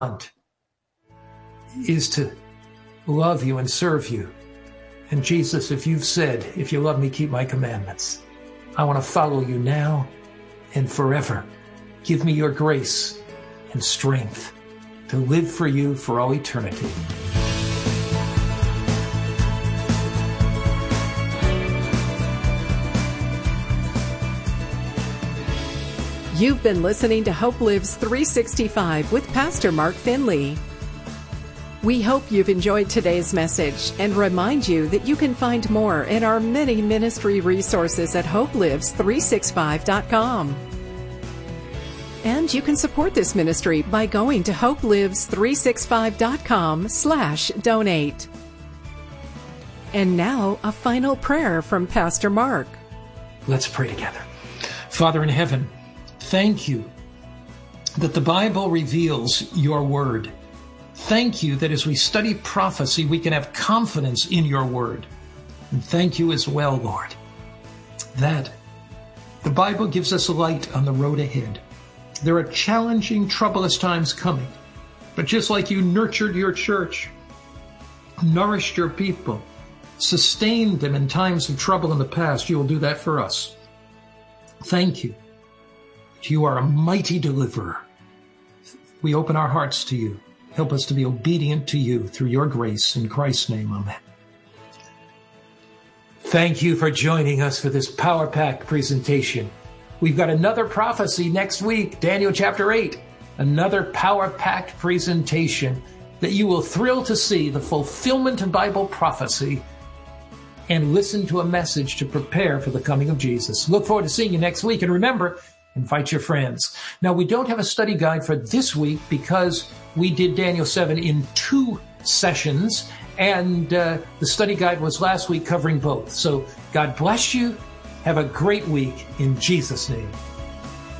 is to love you and serve you. And Jesus, if you've said, if you love me, keep my commandments, I want to follow you now and forever. Give me your grace and strength to live for you for all eternity. You've been listening to Hope Lives 365 with Pastor Mark Finley. We hope you've enjoyed today's message and remind you that you can find more in our many ministry resources at hopelives365.com. And you can support this ministry by going to hopelives365.com/donate. And now, a final prayer from Pastor Mark. Let's pray together. Father in heaven, thank you that the Bible reveals your word. Thank you that as we study prophecy, we can have confidence in your word. And thank you as well, Lord, that the Bible gives us light on the road ahead. There are challenging, troublous times coming, but just like you nurtured your church, nourished your people, sustained them in times of trouble in the past, you will do that for us. Thank you. You are a mighty deliverer. We open our hearts to you. Help us to be obedient to you through your grace. In Christ's name, amen. Thank you for joining us for this Power Pack presentation. We've got another prophecy next week, Daniel chapter 8, another power-packed presentation that you will thrill to see the fulfillment of Bible prophecy and listen to a message to prepare for the coming of Jesus. Look forward to seeing you next week. And remember, invite your friends. Now, we don't have a study guide for this week because we did Daniel 7 in 2 sessions, and the study guide was last week covering both. So God bless you. Have a great week in Jesus' name.